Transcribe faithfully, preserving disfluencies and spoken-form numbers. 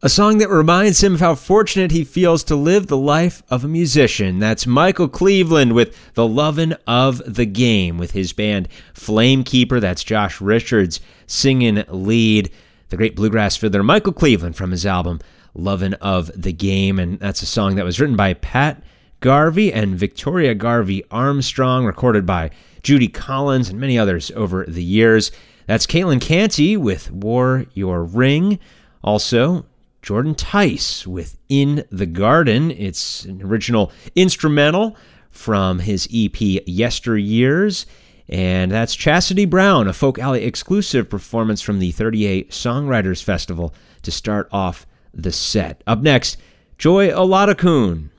A song that reminds him of how fortunate he feels to live the life of a musician. That's Michael Cleveland with The Lovin' of the Game with his band Flamekeeper. That's Josh Richards singing lead. The great bluegrass fiddler Michael Cleveland from his album Lovin' of the Game. And that's a song that was written by Pat Garvey and Victoria Garvey Armstrong, recorded by Judy Collins and many others over the years. That's Caitlin Canty with Wore Your Ring. Also, Jordan Tice with In the Garden. It's an original instrumental from his E P Yesteryears. And that's Chastity Brown, a Folk Alley exclusive performance from the thirty-eight Songwriters Festival to start off the set. Up next, Joy Oladokun